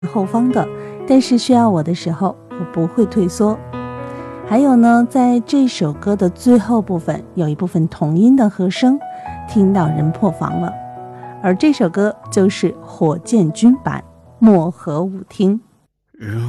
后方的，但是需要我的时候，我不会退缩。还有呢，在这首歌的最后部分，有一部分童音的和声，听到人破防了。而这首歌就是火箭军版《漠河舞厅》。